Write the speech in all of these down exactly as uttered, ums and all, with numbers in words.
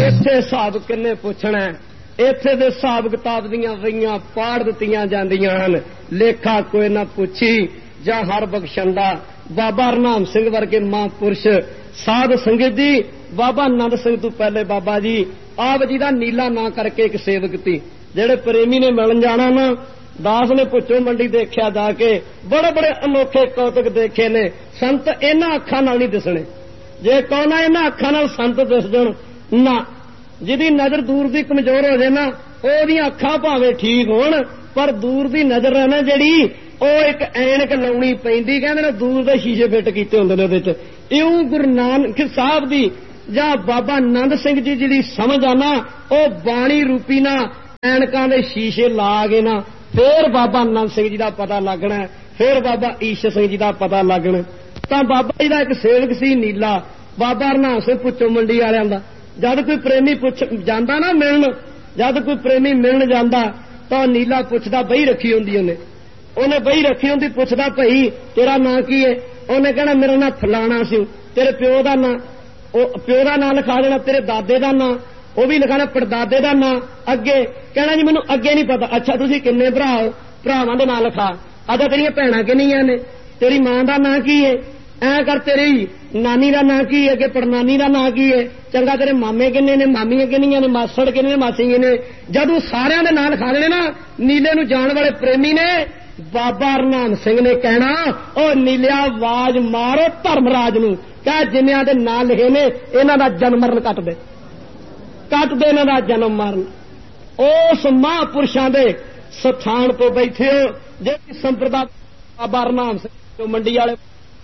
इत्थे हिसाब किन्ने पुछना है, इत्थे दे हिसाब किताब दियां वईयां पाड़ दित्तियां जांदियां हन। लेखा कोई ना पुछी जां हर बख्शंदा। बाबा हरनाम सिंह वर्गे महापुरुष साध संगत जी, बाबा आनंद सिंह तो पहले बाबा जी आप जी का नीला ना करके एक सेवक थी, जेड़े प्रेमी ने मिलन जाना ना, दास ने पुछो मंडी देखा जाके, बड़े बड़े अनोखे कौतुक देखे ने। संत इन्हां अखां नाल नहीं दिसने, जे कहना इन्हां अखां नाल संत दिस जाण ना। जिहदी नजर दूर दी कमजोर हो जाए ना, ओहदियां अखां भावें ठीक होण, पर दूर दी नजर है ना जिहड़ी, ਉਹ एक ऐनक लाउणी पैंदी, कहंदे ने दूर दे शीशे फिट कीते हुंदे ने। ਉਹਦੇ 'ਚ इउं गुरु नानक साहब दी जां बाबा आनंद सिंह जी जिहड़ी समझ आना, ਉਹ बाणी रूपी ना ऐनकां दे शीशे ला के ना, फिर बाबा आनंद सिंह जी दा पता लगना, फिर बाबा ईश्वर सिंह जी दा पता लगना। तां बाबा जी दा एक सेवक सी नीला, बाबा हरनाम सिंह पुच्छो मंडी वालियां दा। जद कोई प्रेमी पुछ जांदा ना मिलन, जद कोई प्रेमी मिलन जांदा तां नीला पुछदा बही रखी हुंदी ਉਹਨੇ ਉਹਨੇ बही रखी होंगी, पुछदा भई तेरा नां की है, उन्हें कहना मेरा नां फलाना सी। तेरे प्यो का नां, प्यो का नां लिखा देना, तेरे दादे का नां वह भी लिखाना, परदादे का नां। अगे कहना जी मैनू अगे नहीं पता। अच्छा तुसीं किन्ने भरा हो, भरावां दे नां लिखा। अच्छा तेरियां भैणां किन्नियां ने, तेरी मां का नां की है, ऐ कर तेरी नानी का नां की है, अगे पड़नानी का नां की है, चंगा तेरे मामे किन्ने ने, मामियां किन्नियां ने, मासड़ किन्ने ने, मासी ने। जदों सारियां दे नां लिखा देने ना, नीले नूं जाण वाले प्रेमी ने बाबा हरनाम सिंह ने कहना, ओ नीलिया आवाज मारो धर्मराज नूं, कह जिन्हां दे नां लिखे ने इन्हां दा जन्म मरण कट दे, कट दे इन्हां दा जन्म मरण। उस महापुरुषां दे स्थान तो बैठे हो जिहड़ी संप्रदा बाबा हरनाम सिंह मंडी वाले,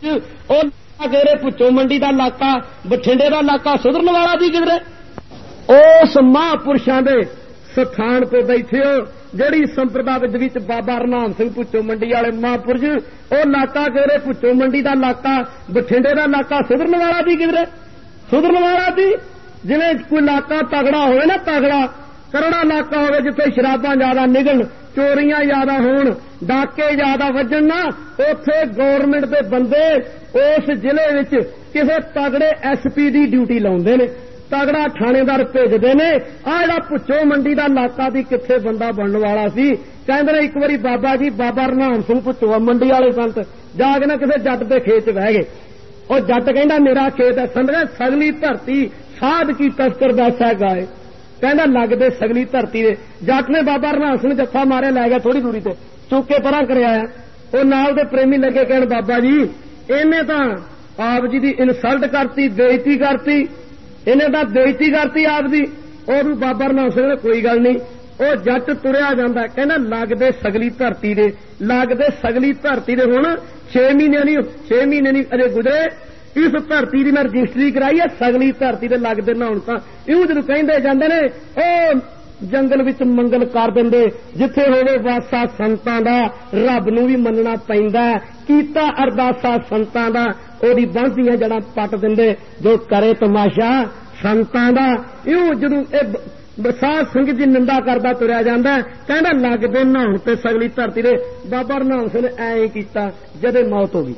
घेरे भुच्चो मंडी का इलाका, बठिंडे का इलाका, सुधरन वाला भी किधरे। उस महापुरुषां दे स्थान तो बैठे हो जिहड़ी संप्रदा विच बाबा हरनाम सिंह भुच्चो मंडी वाले महापुरुष, वो इलाका घेरे भुच्चो मंडी का इलाका, बठिंडे का इलाका, सुधरन वाला भी किधरे, सुधरन वाला भी। जिवें कोई इलाका तगड़ा होवे ना, तगड़ा करड़ा इलाका होवे जिथे शराबां ज्यादा निकलन, चोरियां ज्यादा होण, डाके ज्यादा वजन ना, उत्थे गौरमेंट दे बंदे उस जिले विच किसे तगड़े एस पी दी ड्यूटी लाउंदे ने, तगड़ा थानेदार भेजदे ने। आ जिहड़ा भुच्चो मंडी का इलाका भी किथे बंदा बनन वाला सी, कहंदे ने एक बारी बाबा जी बाबा हरनाम सिंह भुच्चो मंडी वाले संत जाके ना किसे जट दे खेत च बह गए। और जट कहंदा मेरा खेत है, संत ने सगली धरती साध की तस्कर दासा गाए, कहंदा लगदे सगली धरती दे। जट ने बाबा हरनाम सिंह जत्था मारे लै गया थोड़ी दूरी ते, चुक के परां कर आया। वो नाल दे प्रेमी लगे कहण बाबा जी इन्हें तां आप जी दी इनसल्ट करती, बेइज्जती करती, इन्हें तां बेइज्जती करती आप दी। और बाबा हरनाम सिंह ने कोई गल नहीं, वो जट तुरिया जांदा, कहंदा लगदे सगली धरती दे, लगदे सगली धरती दे। हुण छे महीने नहीं, छे महीने नहीं अजे गुजरे, इस धरती की मैं रजिस्ट्री कराई है, सगली धरती दे लगदे ना। हुण तां इउं जदों कहिंदे जांदे ने, ओ जंगल विच मंगल कर दिंदे, जिथे होवे वासा संतां दा, रब नूं भी मनना पैंदा, कीता अरदासा संतां दा, ओदी बांझियां जड़ां पट दिंदे, जो करे तमाशा संतां दा। इउं जदों साध संगत जी निंदा करदा तुरिया जांदा, कहंदा लगदे नहाउण ते सगली धरती दे। बाबा हरनाम सिंह ने ऐ कीता जदे मौत हो गई,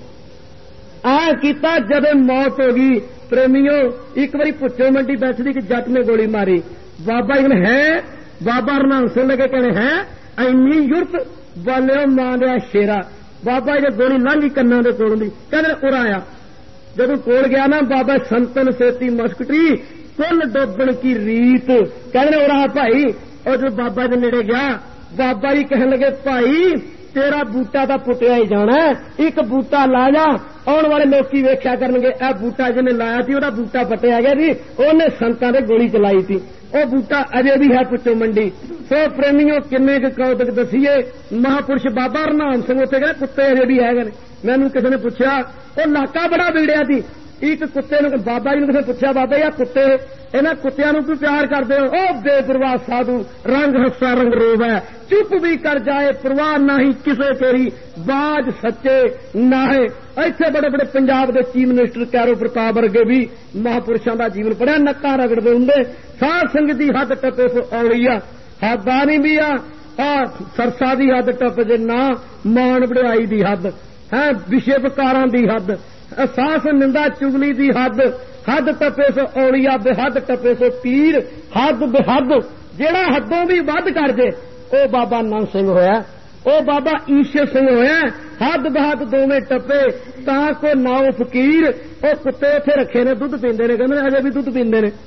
आ कीता जदे मौत हो गई। प्रेमियों एक बारी भुच्चो मंडी बैठी थी कि जट ने गोली मारी, बाबा जी ने है, बाबा हरनाम सिंह लगे कहने है इन्नी युरत वाले मां दिया शेरा। बाबा जी ने गोली लांघी कन्ना दे कोलों दी, कहंदे उरा आया। जदों कोल गया ना, बाबा संतन सेती मस्कटी कुल डोबण की रीत, कहंदे उरा भाई। और जो बाबा जी नेड़े गया, बाबा जी कहन लगे भाई तेरा बूटा तो पुटिया ही जाना, एक बूटा ला जा, आने वाले लोकी वेख्या करनगे ए बूटा जिन्हें लाया थी वह बूटा पटिया गया जी, उन्हें संतां दे गोली चलाई थी, वह बूटा अजे भी है भुच्चो मंडी। सो प्रेमियों किन्ने कौतक दसीए, महापुरुष बाबा हरनाम सिंह उत्थे गए, कुत्ते अजे भी है। मैनू किसी ने पूछा, वो इलाका बड़ा बिगड़िया थी, एक कुत्ते ने बाबा जी ने किसी पूछा, बाबा यार कुत्ते इन्हां कुत्तियां नूं क्यों प्यार करदे हो? ओ बेपरवाह साधु, रंग हस्सा रंग रोब है, चुप भी कर जाए परवाह नहीं किसे तेरी, बाज सच्चे नाहे। इत्थे बड़े बड़े पंजाब के चीफ मिनिस्टर कैरो प्रताप वर्गे भी महापुरुषों का जीवन पढ़िया, नक्का रगड़ते होंगे। साध संगत की हद टप्पे औली आ, हदानी भी आ, सरसा की हद टप जे ना, मान वड़ाई की हद है, विषय विकारां की हद, सास निंदा चुगली की हद, हद टपे सो औलिया बेहद टपे सो पीर हद बेहद जेड़ा हदों भी वध कर जे ओ बाबा नंद सिंह होया ओ बाबा ईश्वर सिंह होया हद बहद दोवें टपे तां को नाओ फकीर ओ कुत्ते उत्थे रखे ने दुध पींदे ने कहंदे अजे भी दुध पींदे ने।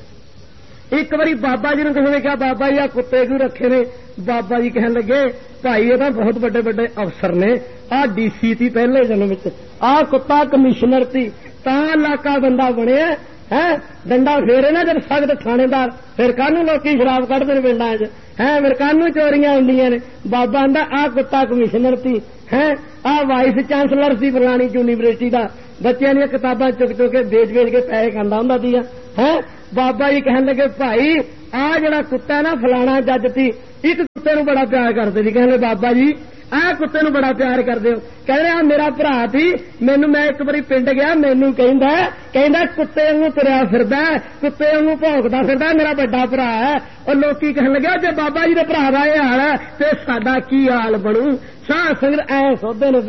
एक बारी बाबा जी ने किसी ने कहा बाबा जी आ कुत्ते क्यों रखे ने बाबा जी कहन लगे भाई ये बहुत बड़े बड़े अफसर ने आ डीसी थी पहले जन्म च आ कुत्ता कमिश्नर थी ता इलाका बंदा बने है डंडा फेरे ना जब सख्त थानेदार फिर कानू लोग शराब कढ़ते पिंडा च है फिर कानू चोरियां होंदियां ने। बाबा आंदा आ कुत्ता कमिश्नर थी है आ वाइस चांसलर थी फलानी यूनिवर्सिटी का बच्चों दी किताबां चुक चुक के बेच बेच के पैसे खांदा हुंदा सी है। बाबा जी कहन लगे भाई आ जड़ा कुत्ता ना फलाना जज थी एक कुत्ते नूं बड़ा प्यार करते थे कहने बाबा जी आ कुत्ते नूं बड़ा प्यार करदे हो कहने आ मेरा भरा थी मैनू मैं एक बारी पिंड गया मैनू कहंदा कहंदा कुत्ते वांगू तुरया फिरदा कुत्ते वांगू भौंकदा फिरदा मेरा बड़ा भरा है और लोकी कहन लगे जे बाबा जी दे भरा दा ये हाल है ते साडा की हाल बनू साह संगत ऐ सोधे ने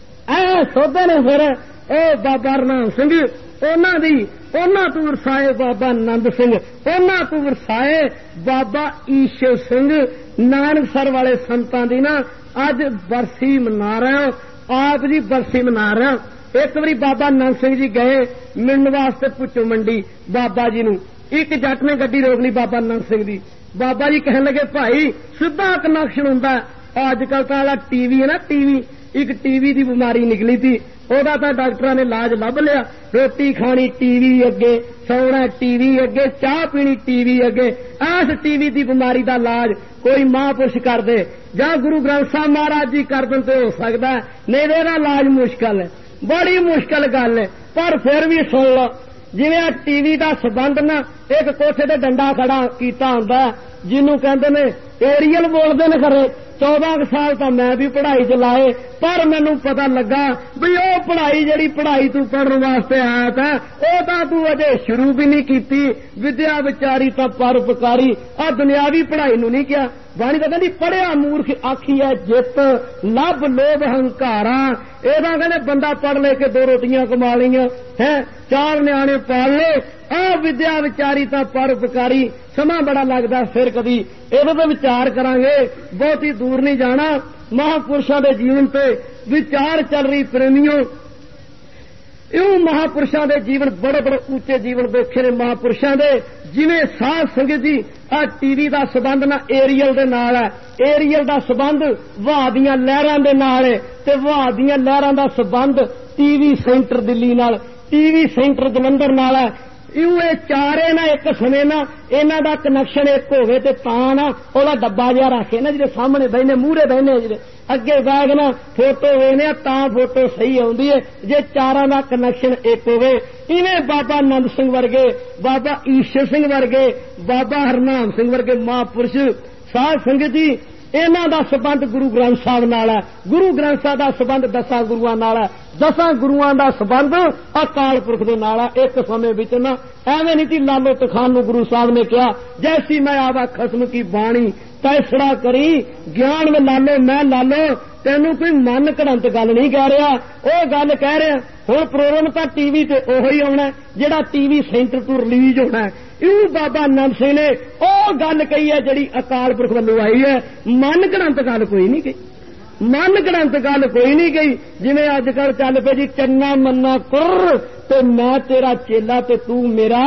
ऐ सोधे ने फिर ओ बाबा हरनाम सिंह उन्हां दी उन्हां तू वरसाए बाबा नंद सिंह उन्हां तू वरसाए बाबा ईश्वर सिंह नानकसर वाले संतां दी ना अज बरसी मना रहे हो आप जी बरसी मना रहे हो। एक बारी बाबा नंद सिंह जी गए मिलने वास्ते पुचो मंडी बाबा जी नू एक जट ने गड्डी रोक ली बाबा नंद सिंह दी बाबा जी कहन लगे भाई सीधा कनैक्शन हुंदा अजकल तां टीवी है ना टीवी एक टीवी की बीमारी निकली थी ओदा तां डॉक्टरां ने इलाज लभ लिया रोटी खानी टीवी अगे सौना टीवी अगे चाह पीनी टीवी अगे इस टीवी की बीमारी का इलाज कोई महापुरुष कर दे जां गुरु ग्रंथ साहब महाराज जी कर दें तो हो सकता है नहीं इहदा इलाज मुश्किल है बड़ी मुश्किल गल है। पर फिर भी सुन लो जिवें टीवी का संबंध ना एक कोठे ते डंडा खड़ा कीता हुंदा जिन्हों कहते ने एरियल बोलते ने खरे चौदह साल तो मैं भी पढ़ाई च लाए पर मैनू पता लगा भी ओ पढ़ाई जिहड़ी पढ़ाई तू पढ़न वास्ते आया था ओ तां तू अजे शुरू भी नहीं कीती विद्या विचारी तां परोपकारी आ दुनियावी पढ़ाई नू नहीं किया बाणी तां कहंदी पढ़िया मूर्ख आखी है जित लभ लोभ हंकारा एदा कहंदे बंदा पढ़ ले के दो रोटियां कमा लईआं है चार न्याणे पाल ले आ विद्या विचारी तां परोपकारी समा बड़ा लगदा फिर कदी इहदे ते विचार करांगे बहुत ही दूर नहीं जाना महापुरुषों के जीवन पे विचार चल रही प्रेमियों इउं महापुरुषों के जीवन बड़े बड़े ऊंचे जीवन देखे ने महापुरुषों के जिवें साध संगत जी आ टीवी का संबंध ना एरियल दे नाल है एरियल का संबंध वाह दीआं लहरां दे नाल है ते वाह दीआं लहरां दा संबंध टीवी सेंटर दिल्ली नाल टीवी सेंटर जलंधर नाल है इउ ये चारे ना एक समय ना इन्हां दा कनैक्शन एक होवे ते तां ना ओहदा डब्बा जिहा रखे ना जिहदे सामने बहने मूहरे बहने जिहदे अगे बैग ना फोटो वेखने तां फोटो सही आउंदी है जे चारां दा कनैक्शन एक होवे इवें बाबा नंद सिंह वर्गे बाबा ईश्वर सिंह वर्गे बाबा हरनाम सिंह वर्गे महापुरुष साध संगत जी इन्हां दा संबंध गुरु ग्रंथ साहब नाल है गुरु ग्रंथ साहब दा संबंध दसां गुरुआं नाल है दसां गुरुआं दा संबंध अकाल पुरख दे नाल है। एक समय विच ना एवें नहीं सी लालो तखान नूं गुरु साहब ने कहा जैसी मैं आवा खसम की बाणी तैसड़ा करी ज्ञान में लालो मैं लालो तेनू कोई मन घड़ंत गल नहीं कह रहा ओ गल कह रहा हुण प्रोग्राम तां टीवी ते ओहो ही आउणा जिहड़ा टीवी सेंटर तो रिलीज होना है। इउ बाबा नंद सिंह ने ओ गल कही है जिहड़ी अकाल पुरख वल्लों आई है मन घड़ंत गल कोई नहीं कही मन घड़ंत गल कोई नहीं कही जिवें अजकल चल पे जी चन्ना मन्ना कुर ते मैं तेरा चेला ते तू मेरा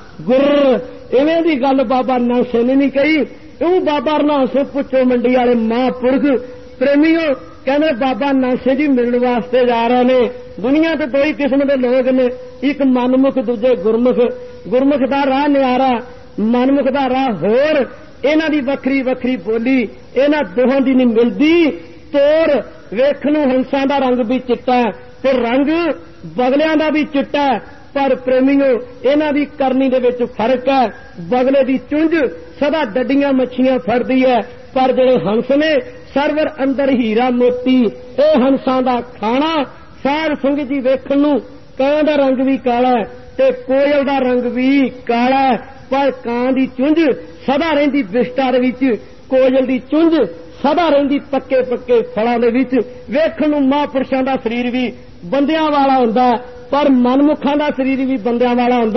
गुर इवें दी गल बाबा नंद सिंह ने नहीं कही। इउ बाबा हरनाम सिंह पुचो मंडी वाले महापुरख प्रेमियों कहने बाबा नंद सिंह जी मिलने वास्ते जा रहे ने दुनिया ते दो ही किस्म के लोग ने एक मनमुख दूजे गुरमुख गुरमुख दा राह न्यारा मनमुख दा राह होर इन्हां दी वखरी वखरी बोली इन्हां दोहां दी नहीं मिलदी तोर वेखण नूं हंसां दा रंग भी चिट्टा ते रंग बगलियां दा भी चिट्टा पर प्रेमियों इन्हां दी करनी दे विच फर्क है बगले दी चुंझ सदा डड्डियां मच्छियां फड़दी है पर जिहड़े हंस ने सरवर अंदर हीरा मोती ए हंसां दा खाना साध संगत जी वेखण नूं ਕਾਂ ਦਾ रंग भी काला है ते कोयल दा रंग भी काला है पर ਕਾਂ दी चुंझ सदा रहिंदी बिस्तर विच कोयल दी चुंझ सदा रहिंदी पक्के पक्के फलां दे विच वेखण नूं महापुरुषां दा शरीर भी बंदियां वाला हुंदा पर मनमुखां दा शरीर भी बंदियां वाला हुंदा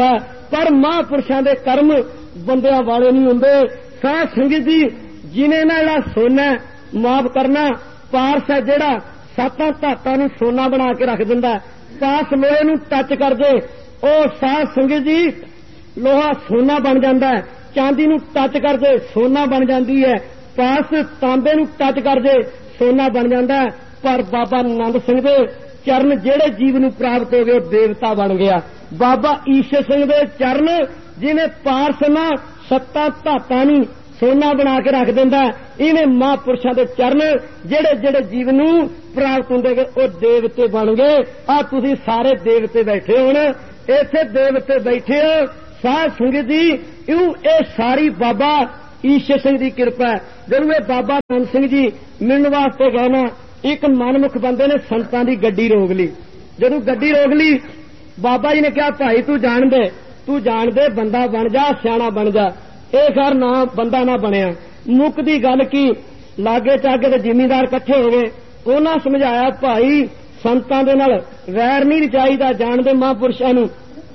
पर महापुरुषों के कर्म बंदियां वाले नहीं होंदे। साध संगत जी जिन्हें ना जिहड़ा सोना माफ करना, पारस है जिहड़ा सत्तां धातां नूं सोना बना के रख दिंदा, पास लोहे नूं टच कर दे ओ साध संगत जी लोहा सोना बन जाता है, चांदी नूं टच कर दे सोना बन जाती है, पास तांबे नूं टच कर दे सोना बन जाता है। पर बाबा नंद सिंह दे चरण जेड़े जीव नूं प्राप्त हो गए देवता बन गया। बाबा ईश्वर सिंह दे चरण जिन्हें पारस ना सत्तां धातां नूं सोना बना के रख दिंदा, इन्हें महापुरुषों के चरण जेड़े जेड़े जीव नूं प्राप्त होंदे गए ओ देवते बन गए। आ तुसीं सारे देवते बैठे हो, इत्थे देवते बैठे हो। साध संगत जी यूं ये सारी बाबा ईश्वर सिंह की कृपा है। जदों ये बाबा नंद सिंह जी मिलने वास्ते गए ना, एक मनमुख बंदे ने संतां की गड्डी रोक ली। जदों गड्डी रोक ली बाबा जी ने कहा भाई तू जान दे, तू जान दे बंदा बन जा, सियाणा बन जा। ये खैर ना बंदा ना बनया। मुक दी गल की लागे चागे ते जिमीदार इकट्ठे हो गए, उन्हां समझाया भाई संतां दे नाल वैर नहीं चाहिदा, जान दे महापुरुषां नूं।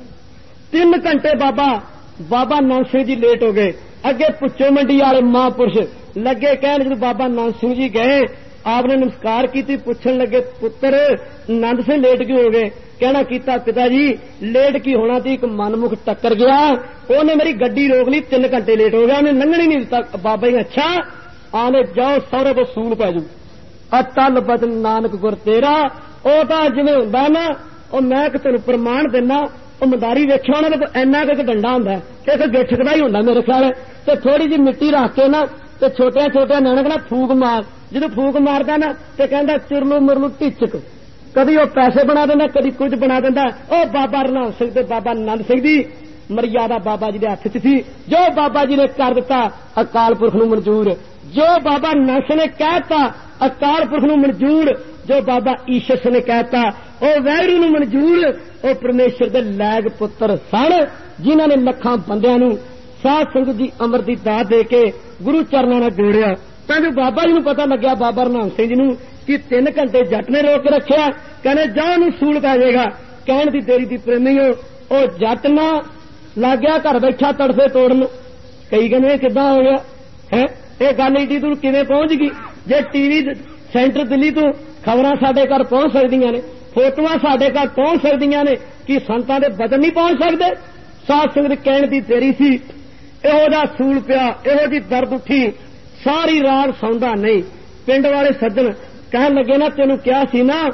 तीन घंटे बाबा बाबा नंद सिंह जी लेट हो गए। अगे पुच्छो मंडी वाले महापुरुष लगे कहन, जब बाबा नंद सिंह जी गए आपने नमस्कार की, पूछन लगे पुत्र नंद सिंह लेट क्यों हो गए? कहना कीता पिता जी लेट की होना थी, एक मनमुख टक्कर गया, उन्हें मेरी गड्डी रोक ली, तीन घंटे लेट हो गया, उन्हें लंघन ही नहीं दिता। बाबा जी अच्छा आने जाओ सौरे को सूल पै जू। अटल बचन नानक गुर तेरा ओ तां जिवें हुंदा ना, ओ मैं कि तैनूं प्रमाण दिना, ओ मदारी वेखिया उन्हां दे इन्ना क डंडा हुंदा, इक गिट्ठ दा ही हुंदा मेरे ख्याल, ते थोड़ी जी मिट्टी रख के ना ते छोटे छोटे नानक ना फूक मार, जो फूक मारदा ना ते कहंदा चिरलू मुरलू टिचक, कभी वो पैसे बना देना कभी कुछ बना देता। ओ बाबा रनाम सिंह ते बाबा नंद सिंह दी मर्यादा बाबा जी के हथ च थी, जो बाबा जी ने कर दिता अकाल पुरख नूं मंजूर, जो बाबा नंद सिंह ने कहता अकाल पुरख नूं मंजूर, जो बाबा ईश्वर सिंह ने कहता ओ वैरू नूं मंजूर। ओ परमेश्वर दे लैग पुत्र सन जिन्हां ने लखां बंदियां नूं साध संगत जी अमृत दी दात दे के गुरु चरणां नाल जोड़िया। तां जो बाबा जी नूं पता लग्या बाबा रनाम सिंह जी नूं कि तीन घंटे जट ने रोक के रखिया, कहने जाओ नूं सूल पै जाएगा, कहण दी देरी दी प्रेमी हो। ओ जट ना लग गया घर बैठा तड़फे तोड़न, कई कहने किदां हो गया है, ये गल ईडी दूर किवें पहुंच गई? जे टीवी सेंटर दिल्ली तो खबरां साडे घर पहुंच सकदियां ने, फोटोआं साडे घर पहुंच सकदियां ने, कि संतां दे बदन नहीं पहुंच सकदे? साध संगत कहण दी देरी सी, इहो जिहा सूल पिया, इहो जी दर्द उठी, सारी रात सौंदा नहीं। पिंड वाले सज्जन कहन लगे ना तेनू क्या सी ना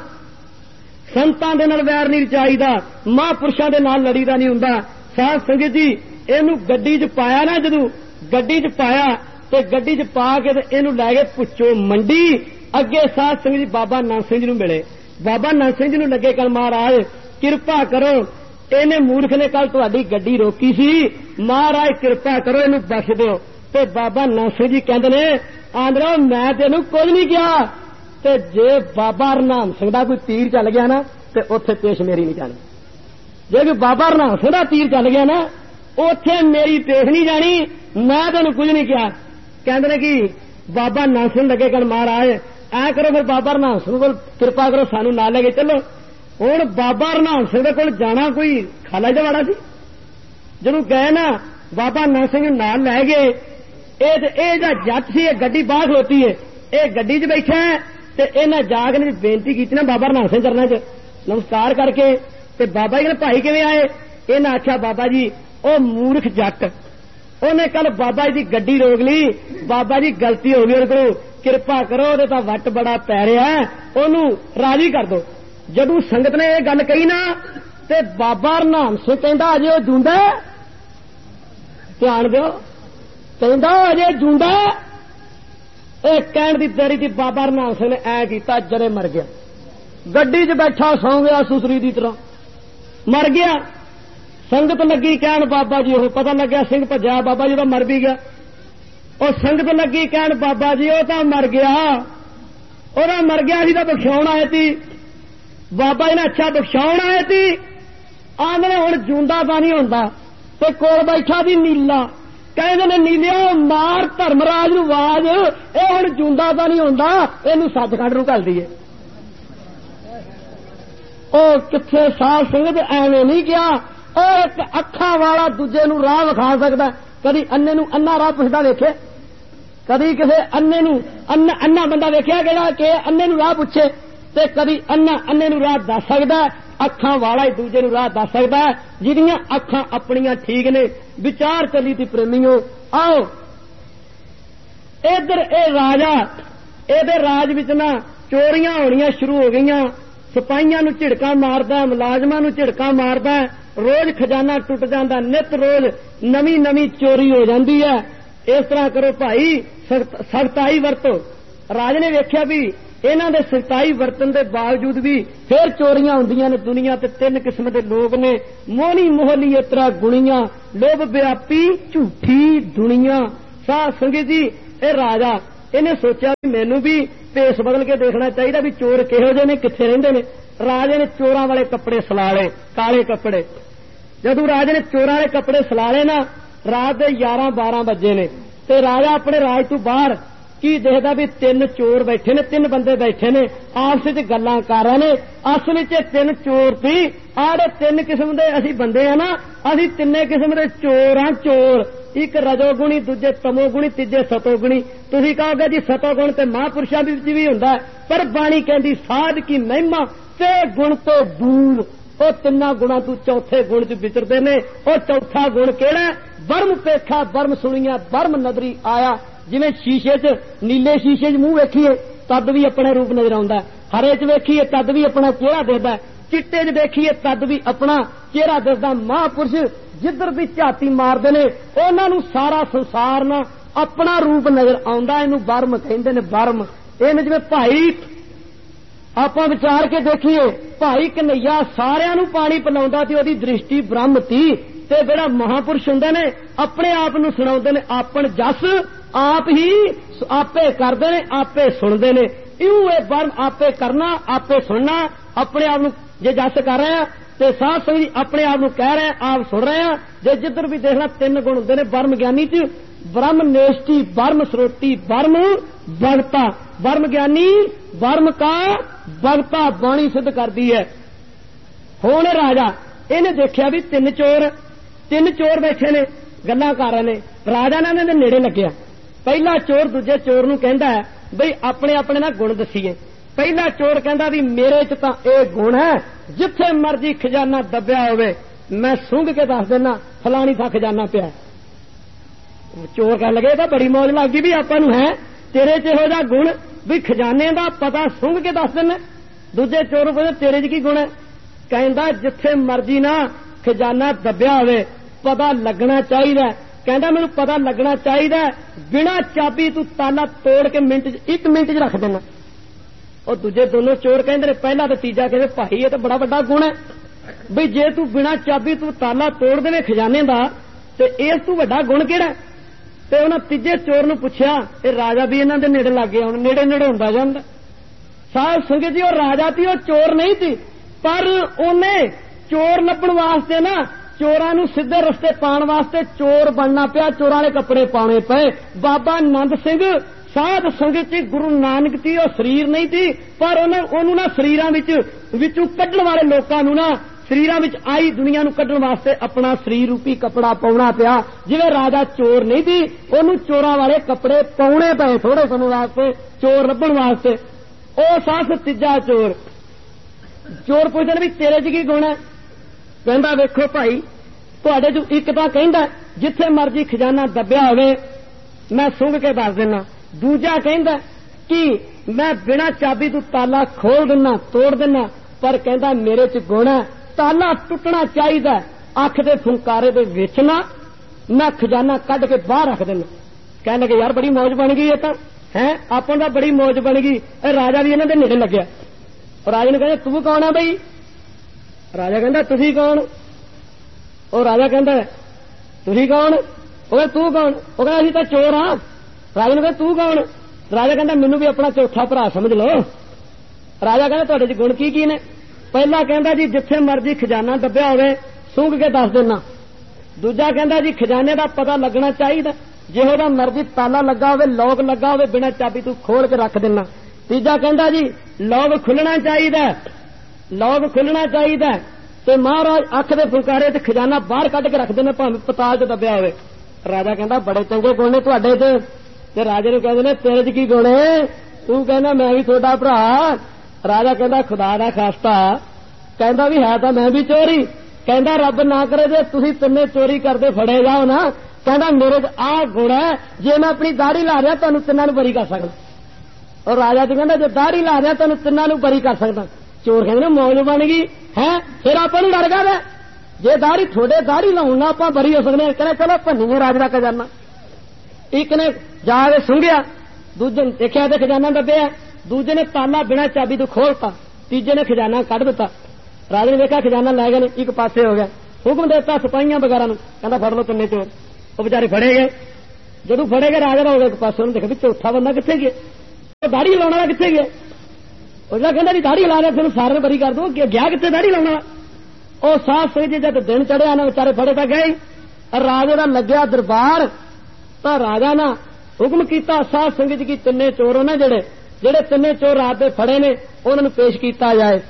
संतां दे नाल वैर नहीं चाहिदा, महापुरुषां दे नाल लड़ीदा नहीं हुंदा। साध संगत जी इहनू गड्डी च पाया ना, जदों गड्डी च पाया ते गड्डी च पा के ते इहनू लै गए पुच्छो मंडी। अगे साध संगत जी बाबा नंद सिंह जी नूं मिले, बाबा नंद सिंह जी नूं लगे कल महाराज किरपा करो, इहने मूर्ख ने कल तुहाडी गड्डी रोकी सी, महाराज किरपा करो इहनू बख्श दिओ। ते बाबा नंद सिंह जी कहंदे ने आंदरो मैं तेनू कुछ नहीं किया, ते जे बाबा रनाम सिंह दा कोई तीर चल गया ना ते उत्थे पेश मेरी नहीं जानी, जे कोई बाबा रनाम सिंह दा तीर चल गया ना उत्थे मेरी पेश नहीं जानी, मैं तेनू कुछ नहीं किया। कहंदे ने कि बाबा नंद सिंह लगे कल महाराज ऐ करो फिर बाबा रनाम सिंह कोल किरपा करो सानू नाल ले के चलो। हुण बाबा रनाम सिंह दे कोल जाना कोई खाला जवाड़ा सी? जदों गए ना बाबा नंद सिंह नाल लै गए, ए जट सी गड्डी बाहर खलोती है, ये गड्डी च बैठा है ते इन्हें जाके ने बेनती की ना बाबा रनाम सिंह चरणा च नमस्कार करके, ते बाबा जी ने भाई किवें आए? इन्हें आख्या बाबा जी ओ मूर्ख जट, उन्हें कल बाबा जी की गड्डी रोक ली, बाबा जी गलती हो गई उहदे कोलों, किरपा करो उहदे तां वट बड़ा पै रिहा है, ओनू राजी कर दो। जदों संगत ने यह गल कही ना ते बाबा रनाम सिंह कहंदा अजे ओ जूंदा, ध्यान दिओ, कहंदा अजे जूंदा। ਇਹ ਕਹਿਣ ਦੀ ਦੇਰੀ ਦੀ ਬਾਬਾ ਰਨਾਮ ਸਿੰਘ ਨੇ ਐ ਕੀਤਾ ਜਰੇ ਮਰ ਗਿਆ, ਗੱਡੀ 'ਚ ਬੈਠਾ ਸੌਂ ਗਿਆ ਸੁਸਰੀ ਦੀ ਤਰ੍ਹਾਂ ਮਰ ਗਿਆ। ਸੰਗਤ ਲੱਗੀ ਕਹਿਣ ਬਾਬਾ ਜੀ ਉਹ ਪਤਾ ਲੱਗਿਆ ਸਿੰਘ ਭੱਜਿਆ, ਬਾਬਾ ਜੀ ਤਾਂ ਮਰ ਵੀ ਗਿਆ। ਉਹ ਸੰਗਤ ਲੱਗੀ ਕਹਿਣ ਬਾਬਾ ਜੀ ਉਹ ਤਾਂ ਮਰ ਗਿਆ, ਉਹਦਾ ਮਰ ਗਿਆ ਸੀ ਤਾਂ ਬਖਸ਼ਾਉਣ ਆਏ ਸੀ। ਬਾਬਾ ਜੀ ਨੇ ਅੱਛਾ ਬਖਸ਼ਾਉਣ ਆਏ ਸੀ, ਆਂਦੇ ਨੇ ਹੁਣ ਜੂੰਦਾ ਤਾਂ ਨਹੀਂ ਹੁੰਦਾ, ਤੇ ਕੋਲ ਬੈਠਾ ਸੀ ਨੀਲਾ, ਕਹਿੰਦੇ ਨੇ ਨੀਲਿਓ ਮਾਰ ਧਰਮਰਾਜ ਨੂੰ ਆਵਾਜ਼, ਇਹ ਹੁਣ ਜੂੰਦਾ ਤਾਂ ਨਹੀਂ ਹੁੰਦਾ, ਇਹਨੂੰ ਸੱਚਖੰਡ ਨੂੰ ਘੱਲ ਦਈਏ। ਉਹ ਕਿੱਥੇ ਸਾਧ ਸੰਗਤ ਐਵੇਂ ਨਹੀਂ ਕਿਹਾ, और एक अखां वाला दूजे नूं राह विखा सकदा। कदी अन्ने नूं अन्ना राह पुछदा वेखे? कदी किसी अन्ने नूं अन्ना अन्ना बंदा वेखिया किहड़ा कि अन्ने नूं राह पुछे? ते कदी अन्ना अन्ने नूं राह दस सकदा? अखां वाला ही दूजे नूं राह दस सकदा जिहदियां अखां अपनियां ठीक ने। विचार चली थी प्रेमियों, आओ इधर ए राजा, एदे राज विच ना चोरियां होणियां शुरू हो गईयां। सिपाहियां नूं झिड़कां मारदा, मुलाजमां नूं झिड़कां मारदा, रोज खजाना टुट जांदा, नित रोज नवीं नवीं चोरी हो जांदी है। इस तरह करो भाई, सख्ताई वरतो। राज ने वेख्या भी इन्हां दे सख्ताई वरतन दे बावजूद भी फिर चोरियां हुंदियां ने दुनिया ते। तीन किस्म दे लोग ने, मोहनी मोहली इतरा गुणियां, लोभ व्यापी झूठी दुनिया। साध संगत जी, ए राजा इन्हें सोचा भी मैनू भी भेस बदल के देखना चाहिए भी चोर किहो जे ने, कित्थे रहिंदे ने। राजे ने चोरां वाले कपड़े सला ले, काले कपड़े। जदों राजे ने चोरां वाले कपड़े सला ले ना, रात दे ग्यारह बारह बजे ने, ते राजा अपने राज तों बाहर की देखदा भी तीन चोर बैठे ने, तीन बंदे बैठे ने, आपस विच गल्लां कर रहे ने। असल विच तीन चोर सी। आड़े तीन किस्म दे असीं बंदे आ ना, असीं तिन्ने किस्म दे चोर आ। चोर एक रजोगुणी, दूजे तमोगुणी, तीजे सतोगुणी। तुसीं कहोगे जी सतोगुण ते महापुरुषां विच भी हुंदा, पर बाणी कहंदी साध की महिमा ते गुण तो दूर। ਉਹ ਤਿੰਨਾਂ ਗੁਣਾਂ ਤੋਂ ਚੌਥੇ ਗੁਣ ਚ ਵਿਚਰਦੇ ਨੇ। ਉਹ ਚੌਥਾ ਗੁਣ ਕਿਹੜਾ? ਬਰਮ ਪੇਖਾ ਬਰਮ ਸੁਣੀਆਂ ਬਰਮ ਨਜ਼ਰੀ ਆਇਆ। ਜਿਵੇਂ ਸ਼ੀਸ਼ੇ 'ਚ ਨੀਲੇ ਸ਼ੀਸ਼ੇ 'ਚ ਮੂੰਹ ਵੇਖੀਏ ਤਦ ਵੀ ਆਪਣਾ ਰੂਪ ਨਜ਼ਰ ਆਉਂਦਾ, ਹਰੇ 'ਚ ਵੇਖੀਏ ਤਦ ਵੀ ਆਪਣਾ ਚਿਹਰਾ ਦਿਖਦਾ, ਚਿੱਟੇ 'ਚ ਦੇਖੀਏ ਤਦ ਵੀ ਆਪਣਾ ਚਿਹਰਾ ਦਿਖਦਾ। ਮਹਾਂਪੁਰਸ਼ ਜਿੱਧਰ ਵੀ ਝਾਤੀ ਮਾਰਦੇ ਨੇ ਉਹਨਾਂ ਨੂੰ ਸਾਰਾ ਸੰਸਾਰ ਨਾ ਆਪਣਾ ਰੂਪ ਨਜ਼ਰ ਆਉਂਦਾ। ਇਹਨੂੰ ਬਰਮ ਕਹਿੰਦੇ ਨੇ, ਬਰਮ। ਇਹਨੂੰ ਜਿਵੇਂ ਭਾਈ ਆਪਾਂ ਵਿਚਾਰ ਕੇ ਦੇਖੀਏ, ਭਾਈ ਕਨਈਆ ਸਾਰਿਆਂ ਨੂੰ ਪਾਣੀ ਪਿਲਾਉਂਦਾ ਤੇ ਉਹਦੀ ਦ੍ਰਿਸ਼ਟੀ ਬ੍ਰਹਮ ਤੀ। ਤੇ ਜਿਹੜਾ ਮਹਾਂਪੁਰਸ਼ ਹੁੰਦੇ ਨੇ ਆਪਣੇ ਆਪ ਨੂੰ ਸੁਣਾਉਂਦੇ ਨੇ, ਆਪਣ ਜਸ ਆਪ ਹੀ ਆਪੇ ਕਰਦੇ ਨੇ, ਆਪੇ ਸੁਣਦੇ ਨੇ। ਇਉਂ ਇਹ ਬਰਮ ਆਪੇ ਕਰਨਾ, ਆਪੇ ਸੁਣਨਾ। ਆਪਣੇ ਆਪ ਨੂੰ ਜੇ ਜਸ ਕਰ ਰਹੇ ਆ ਤੇ ਸਾਧ ਸੰਗਤ ਆਪਣੇ ਆਪ ਨੂੰ ਕਹਿ ਰਹੇ ਆ, ਆਪ ਸੁਣ ਰਹੇ ਆ। ਜੇ ਜਿੱਧਰ ਵੀ ਦੇਖਣਾ ਤਿੰਨ ਗੁਣ ਹੁੰਦੇ ਨੇ ਬਰਮ ਗਿਆਨੀ 'ਚ। ब्रह्म नेष्टि, ब्रह्म श्रोति, ब्रह्म भगता। ब्रह्म ज्ञानी ब्रह्म का भगता बाणी सिद्ध करती है। हुण राजा इन्हें देखिया भी तीन चोर तीन चोर बैठे ने, गल्लां कर रहे ने। राजा ने इन्हां दे नेड़े लग्गिया। पहला चोर दूजे चोर नूं कहंदा है बई अपने अपने ना गुण दसीए। पहला चोर कहंदा भी मेरे च तां इह गुण है, जिथे मर्जी खजाना दबिया होवे मैं सूंघ के दस देना फलानी थां खजाना पिया। चोर कह लगे तो बड़ी मौज लग गई भी आपां नूं है तेरे च इहो जिहा गुण भी खजाने दा पता सूंघ के दस देना। दूजे चोर नूं कहंदे तेरे च की गुण है? कहंदा जिथे मर्जी ना खजाना दबिया होवे पता लगना चाहिए। कहंदा मैनूं पता लगना चाहिए, बिना चाबी तू ताला तोड़ के मिंट एक मिंट च रख देना। और दूजे दोनों चोर कहंदे ने, पहला तो तीजा कहंदे भाई ये तो बड़ा वड्डा गुण है बई जे तू बिना चाबी तू ताला तोड़ देवे खजाने दा ते इस तू वड्डा गुण किहड़ा? ते उन्हां तीजे चोर नूं पुछया। ते राजा भी इन्हां दे नेड़े लग गया। हुण नेड़े नेड़े हुंदा जांदा। साध संगत जी, और राजा ती और चोर नहीं थी, पर उन्हें चोर लभण वास्ते ना चोरां नूं सीधे रस्ते पाउण वास्ते चोर बनना पिया, चोरां वाले कपड़े पाउणे पए। बाबा नंद सिंह साध संगत जी गुरु नानक ती और शरीर नहीं थी, पर उन्होंने ना शरीरां विच विचों कढण वाले लोकां नूं ना शरीरां विच आई दुनिया नूं कढण वास्ते अपना शरीर रूपी कपड़ा पाउणा पिया। जिवें राजा चोर नहीं थी, उहनूं चोरां वाले कपड़े पाउणे पए थोड़े समय वास्ते चोर लभण वास्ते। ओ साथ तीजा चोर चोर पुछदे भी तेरे च की गुण है? कहंदा वेखो भाई तुहाडे च एक तां कहंदा जिथे मर्जी खजाना दबिया होवे मैं सूंघ के दस देना। दूजा कहंदा कि मैं बिना चाबी तू ताला खोल देना, तोड़ देना। पर कहंदा मेरे च गुण है, ताला टुटना चाहिए, अख दे फुंकारे दे विच ना मैं खजाना कढ के बाहर रख देना। कहने लगे यार बड़ी मौज बन गई है तां है आपां दा बड़ी मौज बन गई। राजा भी इन्हां दे नेड़े लग्या। और राजा ने कहंदा तू कौन है बई? राजा कहंदा तुसीं कौन? और राजा कहंदा तुसीं कौन? ओए तू कौन? वो कहंदा असीं तां चोर हां। राजा ने कहंदा तू कौन? राजा कहंदा मैनूं भी अपना चौथा भरा समझ लो। राजा कहंदा तुहाडे च गुण की की ने? पहला कहंदा जी जिथे मर्जी खजाना दबिया होवे सूंघ के दस देना। दूजा कहंदा जी खजाने दा पता लगना चाहिए, जिहो दा मर्जी ताला लगा होवे लॉक लगा होवे बिना चाबी तू खोल के रख देना। तीजा कहंदा जी लॉक खुलना चाहिए, लॉक खुलना चाहिए। ते महाराज अख दे फुलकारे ते खजाना बाहर कढ के रखते ने, भावें पताल च दबिया होवे। राजा कहता बड़े चंगे गुण ने तुहाडे ते राजे नूं कहंदे ने तेरे च की गुण है? तू कहना मैं भी थोड़ा भरा। राजा कहता खुदा दा खास्ता, कहता भी है तो मैं भी चोरी, कहता रब ना करे जे तुसीं तिन्ने चोरी करते फड़े जाओ ना, कहता मेरे च आ गुण है जे मैं अपनी दाढ़ी ला रहा तुहानूं तिन्नां नूं बरी कर सकदा। और राजा जी कहता जे दाढ़ी ला रहा तुहानूं तिन्नां नूं बरी कर सकदा। चोर कहते मौज बन गई है, फिर आपां नूं डर गया जे दाढ़ी थोड़े दाढ़ी लाउण नाल आपां बरी हो सकदे। कहना चलो भन्नीए राज दा खजाना। एक ने जाके सुंघिया, दूजे ने देखिया ते खजाना दबिया, दूजे ने ताला बिना चाबी तो खोलता, तीजे ने खजाना कढ दिता। राजे ने देखा खजाना लै गए, एक पासे हो गया। हुक्म देता सिपाहियां वगैरह नूं, कहंदा फड़ लो तिन्ने चोर। वो बेचारे फड़े गए। जदों फड़े गए राजा दा हो गया एक पासे, उन्होंने देखा भी चौथा बंदा कित्थे गया, दाढ़ी लाउण वाला कित्थे गया? उसने कहना जी दाढ़ी ला रहा तेन सारे बरी कर दो, गया कितने दाढ़ी लाने वाला। और साफ सही जब दिन चढ़िया ना बेचारे फड़े तो गए। राजे का लग्या दरबार तो राजा ना हुक्म किया साध संगत की तिन्ने चोर ने जेड़े जेड़े तिन्ने चोर रात के फड़े ने उन्होंने पेश किया जाए।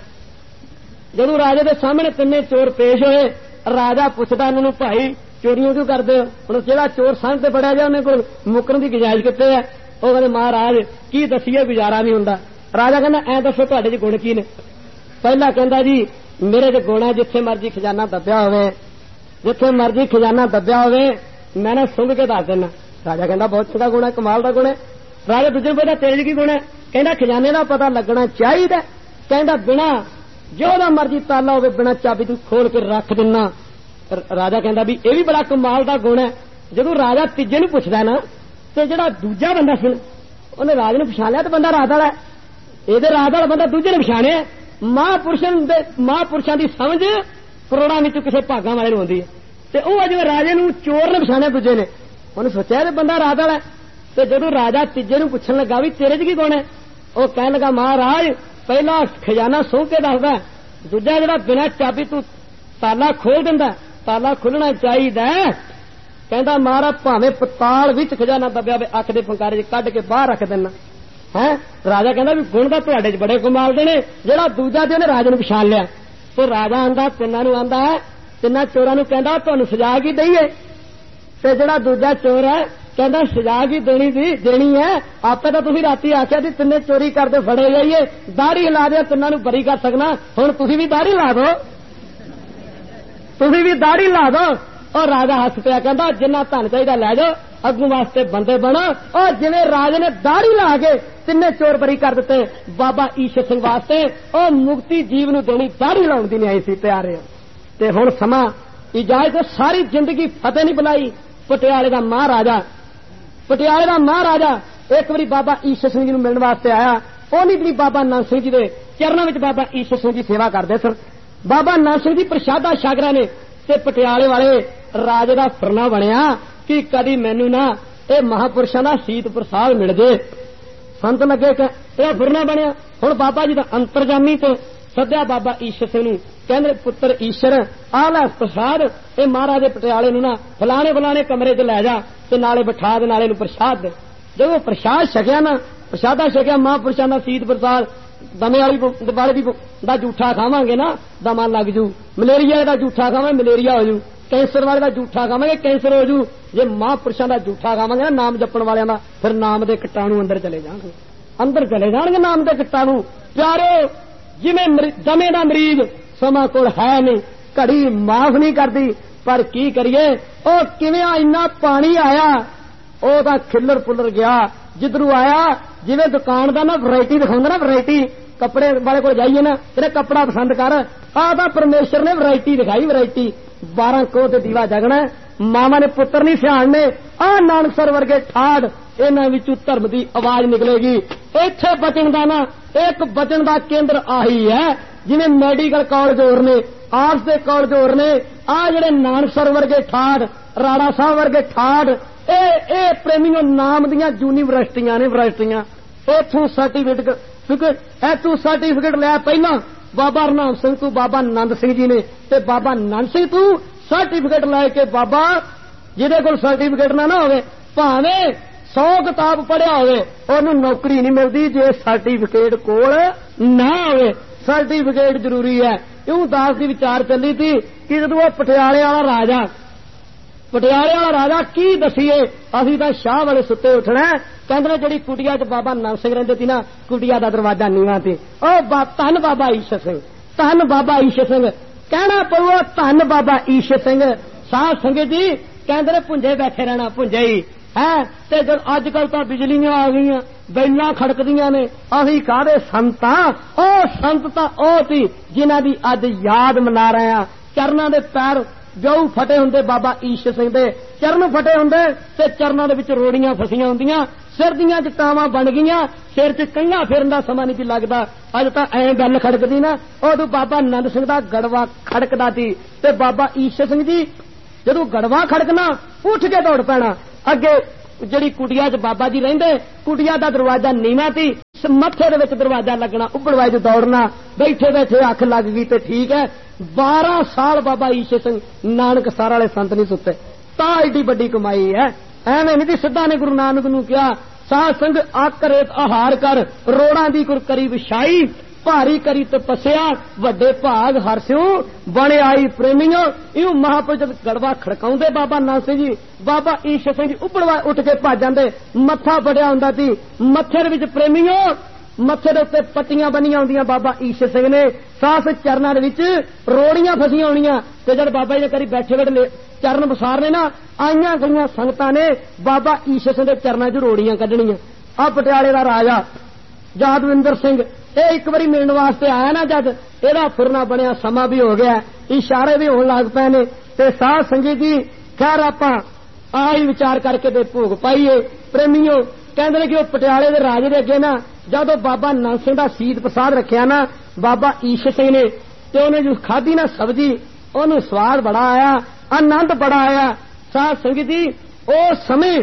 जदों राजे के सामने तिन्ने चोर पेश होए, राजा पूछता इन्होंने भाई चोरियों क्यों करते हो? हम जो चोर संघ से फड़िया जाए उन्हें को मुकरन की गुजाइश कितने है? वो कहते महाराज की दसीए गुजारा नहीं होंदा। राजा कहना ऐ दसो तुहाडे च गुण की ने? पहला कहंदा जी मेरे च गुण है जिथे मर्जी खजाना दबिया होवे, जिथे मर्जी खजाना दबिया होवे मैं ना सुंघ के दस देना। राजा कहंदा बहुत चंगा गुण है, कमाल दा गुण है। राजा दूजे कहंदा तेरे च की गुण है? कहंदा खजाने दा पता लगना चाहिए, कहंदा बिना जो दा मर्जी ताला होवे बिना चाबी तू खोल के रख देना। राजा कहंदा भी ये भी बड़ा कमाल दा गुण है। जदों राजा तीजे नूं पुछदा ना ते जिहड़ा दूजा बंदा सी उन्हें राज नूं पछाण लिया ते बंदा रात वाला है, ਇਹਦੇ ਰਾਤ ਵਾਲਾ ਬੰਦਾ ਦੂਜੇ ਨੇ ਪਛਾਣਿਆ। ਮਹਾਂਪੁਰਸ਼ਾਂ ਦੇ ਮਹਾਂਪੁਰਸ਼ਾਂ ਦੀ ਸਮਝ ਕਰੋੜਾਂ ਵਿੱਚੋਂ ਕਿਸੇ ਭਾਗਾਂ ਵਾਲੇ ਨੂੰ ਆਉਂਦੀ ਹੈ ਤੇ ਉਹ ਜਿਵੇਂ ਰਾਜੇ ਨੂੰ ਚੋਰ ਨੇ ਪਛਾਣਿਆ ਦੂਜੇ ਨੇ, ਉਹਨੇ ਸੋਚਿਆ ਇਹ ਬੰਦਾ ਰਾਤ ਵਾਲਾ। ਤੇ ਜਦੋਂ ਰਾਜਾ ਤੀਜੇ ਨੂੰ ਪੁੱਛਣ ਲੱਗਾ ਵੀ ਤੇਰੇ 'ਚ ਕੀ ਗੁਣ ਹੈ, ਉਹ ਕਹਿਣ ਲੱਗਾ ਮਹਾਰਾਜ ਪਹਿਲਾ ਖਜ਼ਾਨਾ ਸੌਂ ਕੇ ਦੱਸਦਾ, ਦੂਜਾ ਜਿਹੜਾ ਬਿਨਾਂ ਚਾਬੀ ਤੂੰ ਤਾਲਾ ਖੋਲ ਦਿੰਦਾ, ਤਾਲਾ ਖੁੱਲਣਾ ਚਾਹੀਦਾ। ਕਹਿੰਦਾ ਮਹਾਰਾਜ ਭਾਵੇਂ ਪਤਾਲ ਵਿੱਚ ਖਜ਼ਾਨਾ ਦੱਬਿਆ ਹੋਵੇ ਅੱਖ ਦੇ ਫੰਕਾਰੇ 'ਚ ਕੱਢ ਕੇ ਬਾਹਰ ਰੱਖ ਦੇਣਾ है। राजा कहता भी गुण तो तुहाडे च बड़े कमाल दे ने, जेड़ा दूजा ते उहने राजे नूं पछाण लिया। तो राजा आंदा तिन्नां नूं आंदा है, तिन्नां चोरां नूं कहंदा तुहानूं सजा की दईए? ते जेड़ा दूजा चोर है कहंदा सजा की देनी सी देनी है, आपे तां तुसीं राती आखिया सी तिन्ने चोरी करदे फड़े जाइए, दाढ़ी ला दे तिन्नां नूं बरी कर सकना, हुण तुसीं भी दाढ़ी ला दो, तुसीं भी दाढ़ी ला दो। और राजा हस पिया कहंदा जिन्ना धन चाहिदा लै जाओ, अगू वास्ते बंदे बनो। और जिवें राजे ने दाढ़ी ला के तिन्ने चोर बरी कर दिते, बाबा ईशर सिंह वास्ते और मुक्ति जीव नूं देनी दाढ़ी लाउण दी नहीं आई सी प्यारे। ते हुण समा इजाजत सारी जिंदगी फतेह नहीं बुलाई। पटियाले दा महाराजा पटियाले दा महाराजा एक बारी बाबा ईशर सिंह जी नूं मिलण वास्ते आया। ओहनी भी बाबा नानक सिंह जी दे चरणों विच बाबा ईशर सिंह जी सेवा करदे सन। बाबा नानक सिंह जी प्रशादा छागरा ने ते पटियाले वाले राजे दा फरना बनिया कि कदी मैनू ना ये महापुरुषों का शीत प्रसाद मिल जाए। संत लगे यह फुरना बनया। हुण बाबा जी का अंतरजामी तो सद्या बाबा ईशर सिंह नूं, कहंदे पुत्र ईशर आ लै प्रसाद, ये महाराजे पटियाले नूं ना फलाने फलाने कमरे च लै जा ते नाले बिठा दे, नाले नूं प्रसाद दे। जदों प्रसाद छकिया ना, प्रसादा छकिया महापुरुषों का शीत प्रसाद, दमे वाली वाले दा जूठा खावांगे ना दमा लग जू, मलेरिया का जूठा खावांगे मलेरिया हो जू, कैंसर वाले का जूठा खावांगे कैंसर हो जू। जे महापुरुषों का जूठा खावांगे ना नाम जपण वालियां दा, फिर नाम दे कीटाणु अंदर चले जाणगे, अंदर चले जाणगे नाम दे कीटाणु। प्यारे जिवें दमे दा मरीज समा कोल है नहीं, घड़ी माफ नहीं करती, पर की करिए ओ किवें इन्ना पानी आया ओ तां खिलर पुलर गया जिधरों आया। जिवें दुकान दा ना वैरायटी दिखाउंदा ना, वैरायटी कपड़े वाले को जाइए ना तेरे कपड़ा पसंद कर, आ तां परमेश्वर ने वैरायटी दिखाई, वैरायटी बारह करोड़ ते दीवा जगना, मामा ने पुत्र नहीं सियाणने, आ नानक सर वर्गे ठाड़ इन्हां विचों धर्म दी आवाज निकलेगी। इत्थे बचन दा ना एक बचन दा केंद्र आही है। जिवें मैडिकल कॉलेज होर ने, आर्ट्स दे कॉलेज होर ने, आ जिहड़े नानक सर वर्गे ठाड़, राणा साहब वर्गे ठाड़, ए ए प्रेमियों नाम दियां यूनीवर्सिटियां ने, यूनिवर्सिटियां इत्थों सर्टिफिकेट इत्थों सर्टिफिकेट लिया पहला बाबा हरनाम सिंह तू बाबा नंद सिंह जी ने, ते बाबा नंद सिंह तू सर्टिफिकेट लैके बाबा जिहदे कोल सर्टिफिकेट ना ना होवे भावें सौ किताब पढ़िया होवे ओनूं नौकरी नहीं मिलती जे सर्टिफिकेट कोल ना होवे। सर्टिफिकेट जरूरी है। इउं दास की विचार चली थी कि जदों पटियाले वाला राजा पटियाले वाला राजा की दसीए असीं तां शाह वाले सुत्ते उठना कहंदे जिहड़ी कुटिया च बाबा नानक सिंह रहिंदे सी ना कुटिया दा दरवाजा नीवां सी ओ बा धन बाबा ईशर सिंह धन बाबा ईशर सिंह कहना पਊ धन बाबा ईशर सिंह साध संगत जी कहंदे ने भुंजे बैठे रहना भुंजे ही है ते जद अजकल तां बिजलियां आ गईयां बैलां खड़कदियां ने असीं काहदे संत आ ओ संत तां ओ सी जिन्हां दी अज याद मना रहे हां चरनां दे पैर गऊ फटे हुंदे बाबा ईशर सिंह दे चरण फटे हुंदे ते चरनां दे विच रोड़ियां फसियां हुंदियां सिर दियां जटावां बन गईयां सिर च कंघा फेरन दा समां नहीं सी लगदा अज तां ऐ गल खड़कदी ना उदों बाबा नंद सिंह दा गड़वा खड़कदा सी ते बाबा ईशर सिंह जी जदों गड़वा खड़कना उठ के दौड़ पैना अगे जिहड़ी कुटिया च बाबा जी रहिंदे कुटिया दा दरवाजा नीवां सी मत्थे दे विच दरवाजा लगना उबड़वाई च दौड़ना बैठे बैठे अख लग गई ते ठीक है बारह साल बाबा ईशर सिंह नानकसर वाले संत नहीं सुते तां एडी वड्डी कमाई है एवें नहीं सिद्धा ने गुरु नानक नूं कहा साध संग आक रेत आहार कर रोड़ा दी कुर करी विछाई भारी करी तपस्या वड्डे भाग हरस्यो बने आई प्रेमियों इउ महापुरुष जद गड़वा खड़काउंदे बाबा नानक सिंह जी बाबा ईशर सिंह जी उबड़वा उठ के भज जांदे मत्था फड़िया हुंदा सी मत्थे दे विच प्रेमियों मत्थे दे उत्ते पट्टियां बनियां हुंदियां बाबा ईशर सिंह ने सास चरनां दे विच रोड़ियां फसियां होणियां ते जद बाबा जी करी बैठे बैठे चरण बसारने ना आईयां गईयां संगतां ने बाबा ईशर सिंह दे चरनां च रोड़ियां कढणियां आ पटियाले दा राजा यादविंदर सिंह ये एक बारी मिलने वास्ते आया ना जद एदा फुरना बनया समा भी हो गया इशारे भी होने लग पे ने ते साध संगत जी खैर आपां आई विचार करके ते भोग पाईए प्रेमियों कहंदे कि पटियाले दे राजे दे अगे ना जदों बाबा नानक सिंह दा सीत प्रसाद रखिया ना बाबा ईशर सिंह ने ते उन्हें जो खाधी ना सब्जी उन्हें स्वाद बड़ा आया आनंद बड़ा आया साध संगत जी उस समय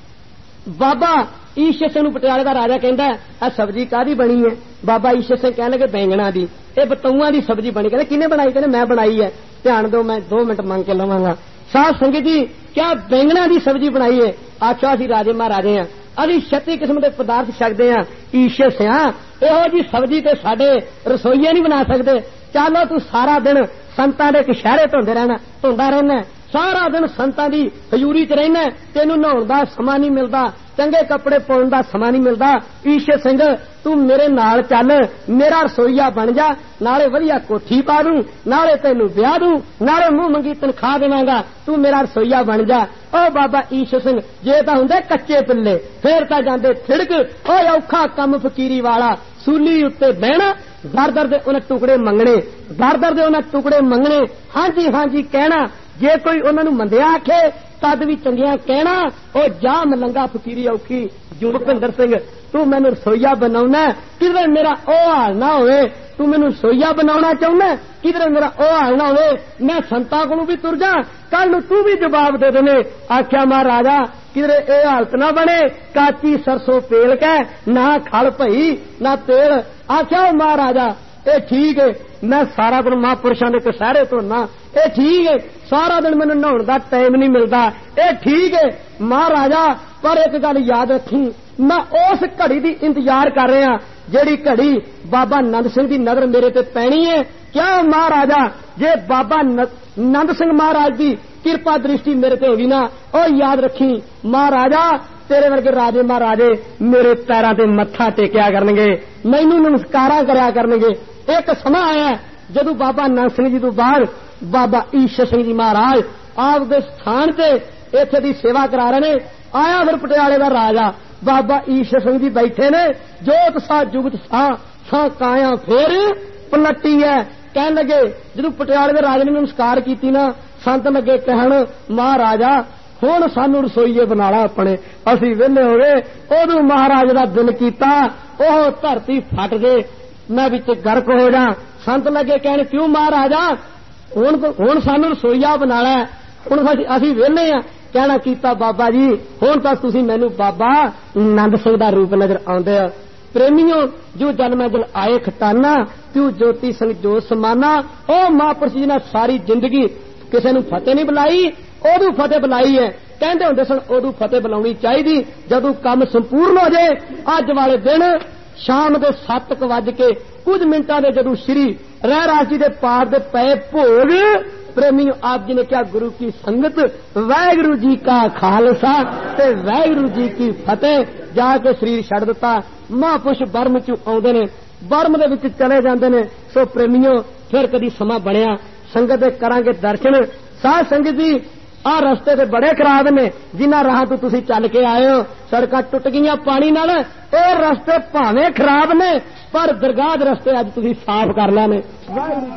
बाबा ईशर सिंह पटियाले का राजा कहता है सब्जी कादी बनी है बाबा ईशर सिंह कहने लगे बैंगना दी ये बतौआ की सब्जी बनी कहते किने बनाई कहते मैं बनाई है ध्यान दो मैं दो मिनट मंग के लवांगा साध संगत जी क्या बैंगना की सब्जी बनाई है आखिया असीं राजे महाराजे हैं अभी छत्ती किस्म के पदार्थ छकते हैं ईशर सिंह इहो जी सब्जी ते साडे रसोईए नहीं बना सकते चलो तू सारा दिन संतां दे कशहरे धोंदे रहना धोंदा रहना सारा दिन संतां दी हजूरी च रहना तेनू नहाउण दा समां नहीं मिलदा चंगे कपड़े पाउण दा समां नहीं मिलदा ईशर सिंह तू मेरे नाल चल मेरा रसोईया बन जा नाले वधिया कोठी पा दूं नाले तैनू ब्याह दूं नाले मुंह मंगी तनखा देवांगा तू मेरा रसोईया बन जा ओ बाबा ईशर सिंह जे तां हुंदे कच्चे पिल्ले फेर तां जांदे थिड़क ओ औखा कम फकीरी वाला सूली उत्ते बहना दर दर दे उन्हें टुकड़े मंगने दर दर दे उन्हें टुकड़े मंगने हाँ जी हाँ जी कहना जे कोई उन्होंने मंदिया आखे तद भी चंगिया कहना ओ जा मलंगा फकीरी औखी जू भुपिंदर सिंह तू मैनू रसोईया बनाउना किधरे मेरा ओ हाल ना होवे तू मैनू रसोईया बनाउना चाहुंदा किधरे मेरा ओ हाल ना होवे मैं संतां कोलों भी तुर जा कल नू तू भी जवाब दे देने आख्या महाराजा किधरे ए हालत ना बने काची सरसों पेल के ना खल भई ना तेल आख्या महाराजा ए ठीक है मैं सारा दिन महापुरुषों के कशहरे धोना ए ठीक है सारा दिन मैनू नहाउण दा टाइम नहीं मिलता ए ठीक है महाराजा पर एक गल याद रखी मैं उस घड़ी दी इंतजार कर रहा जेड़ी घड़ी बाबा नंद सिंह दी नजर मेरे ते पैनी है क्या महाराजा जे बाबा नंद सिंह महाराज दी कृपा दृष्टि मेरे ते होगी ना ओ याद रखी महाराजा तेरे वर्गे राजे महाराजे मेरे पैरां ते मत्था टेकिया करनगे मैनू नमस्कारा करया करनगे एक समा आया जदों बाबा नानक सिंह जी तो बाद बाबा ईशर सिंह जी महाराज आपके स्थान से इत्थे दी सेवा करा रहे ने आया फिर पटियाले का राजा बाबा ईशर सिंह जी बैठे ने जोत सा जुगत सा सा काया फिर पलटी है कह लगे जदों पटियाले के राजे ने नमस्कार की ना संत लगे कहन महाराजा हुण सानू रसोईए बना ला अपने असीं वेले हो गए उदों महाराज का दिल कीता ओह धरती फट गए मैं विच गर्क हो जा संत लगे कहन क्यों महाराजा हुण हुण सानू रसोईया बना ला हुण असीं वेले आ कहना कीता बाबा जी हुण तां तुसीं मैनू बाबा नंद सिंह दा रूप नजर आउंदे आ प्रेमियों जो जन्म जल आए खटाना तू ज्योति संग जो समाना ओ महापुरुष जी ने सारी जिंदगी किसी नूं फतेह नहीं बुलाई उदों फतेह बुलाई है कहते हुंदे सन उदों फतेह बुलाउणी चाहिदी जदों काम संपूर्ण हो जाए अज वाले दिन शाम के सत्त वज के कुछ मिनटां दे जदों श्री रह राज जी के पार दे पे भोग प्रेमी आप जी ने क्या गुरु की संगत वाहिगुरु जी का खालसा ते वाहिगुरु जी की फतेह जाके शरीर छड़ दिता महापुरुष बर्म चू आउंदे ने बर्म दे विच चले जांदे ने सो प्रेमियों फिर कदी समा बनया संगत दे करांगे दर्शन साध संगत जी आ रस्ते ते बड़े खराब ने जिन्हां राह तो तुसीं चल के आए हो सड़कां टुट गईयां पानी नाल ये रस्ते भावें खराब ने पर दरगाह दे रस्ते अज तुसीं साफ कर लैने।